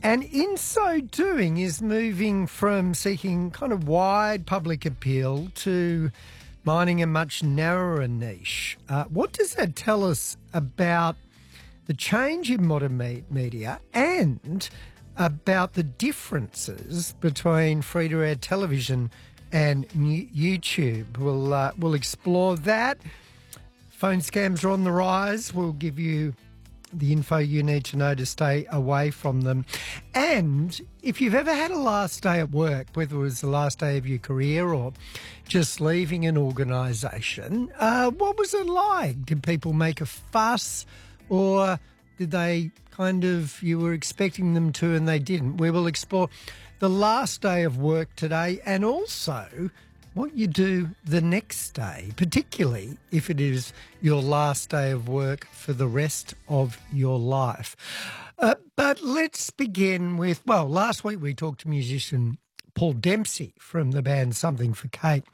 and in so doing is moving from seeking kind of wide public appeal to mining a much narrower niche. What does that tell us about the change in modern media and about the differences between free-to-air television and YouTube? We'll explore that. Phone scams are on the rise. We'll give you the info you need to know to stay away from them. And if you've ever had a last day at work, whether it was the last day of your career or just leaving an organisation, what was it like? Did people make a fuss, or did they you were expecting them to and they didn't? We will explore the last day of work today and also what you do the next day, particularly if it is your last day of work for the rest of your life. But let's begin with, last week we talked to musician Paul Dempsey from the band Something for Kate.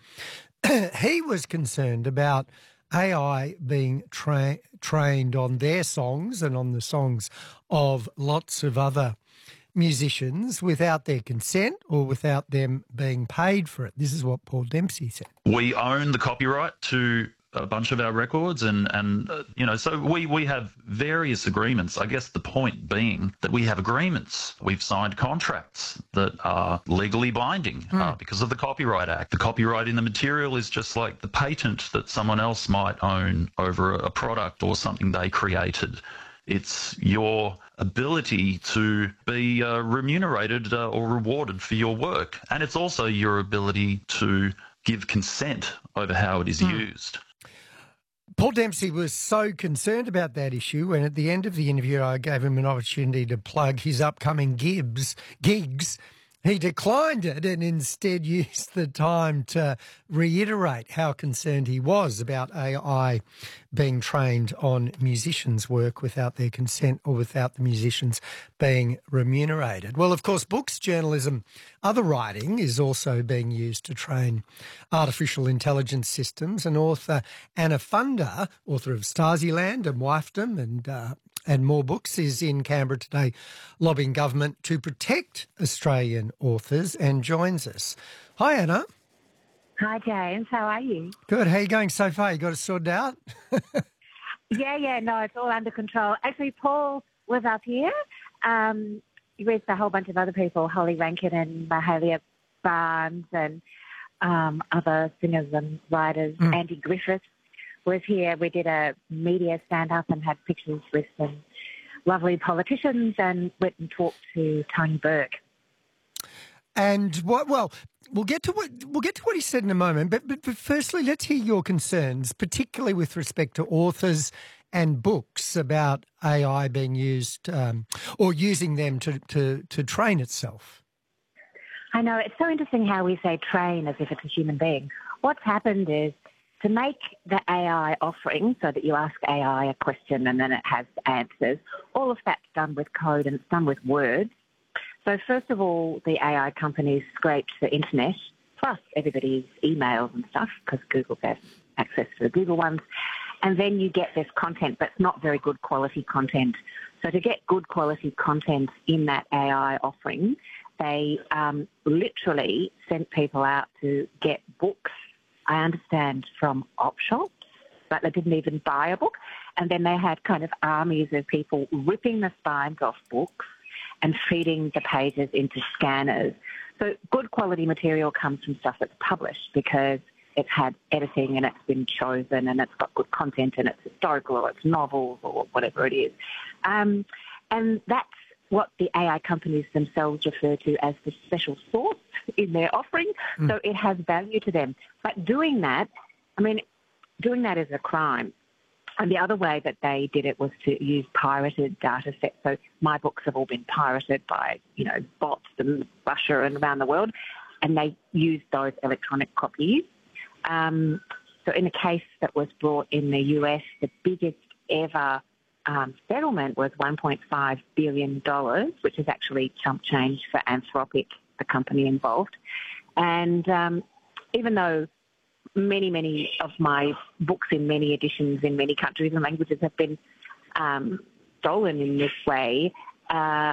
He was concerned about AI being trained on their songs and on the songs of lots of other musicians without their consent or without them being paid for it. This is what Paul Dempsey said. We own the copyright to a bunch of our records and so we have various agreements. I guess the point being that we have agreements. We've signed contracts that are legally binding because of the Copyright Act. The copyright in the material is just like the patent that someone else might own over a product or something they created. It's your ability to be remunerated or rewarded for your work. And it's also your ability to give consent over how it is used. Paul Dempsey was so concerned about that issue when at the end of the interview I gave him an opportunity to plug his upcoming gigs. He declined it and instead used the time to reiterate how concerned he was about AI being trained on musicians' work without their consent or without the musicians being remunerated. Well, of course, books, journalism, other writing is also being used to train artificial intelligence systems. And author Anna Funder, author of Stasiland and Wifedom and more books, is in Canberra today lobbying government to protect Australian authors and joins us. Hi, Anna. Hi, James. How are you? Good. How are you going so far? You got it sorted out? No, it's all under control. Actually, Paul was up here with a whole bunch of other people, Holly Rankin and Mahalia Barnes and other singers and writers. Andy Griffiths was here. We did a media stand-up and had pictures with some lovely politicians and went and talked to Tony Burke. And we'll get to what he said in a moment. But firstly, let's hear your concerns, particularly with respect to authors and books, about AI being used or using them to train itself. I know, it's so interesting how we say train as if it's a human being. What's happened is to make the AI offering so that you ask AI a question and then it has answers, all of that's done with code and it's done with words. So first of all, the AI companies scraped the internet, plus everybody's emails and stuff, because Google has access to the Google ones. And then you get this content, but it's not very good quality content. So to get good quality content in that AI offering, they literally sent people out to get books, I understand, from op shops, but they didn't even buy a book. And then they had kind of armies of people ripping the spines off books and feeding the pages into scanners. So good quality material comes from stuff that's published because it's had editing and it's been chosen and it's got good content and it's historical or it's novels or whatever it is. And that's what the AI companies themselves refer to as the special sauce in their offering. So it has value to them. But doing that is a crime. And the other way that they did it was to use pirated data sets. So my books have all been pirated by, bots in Russia and around the world, and they used those electronic copies. So in a case that was brought in the US, the biggest ever settlement was $1.5 billion, which is actually chump change for Anthropic, the company involved. And even though many of my books in many editions in many countries and languages have been stolen in this way,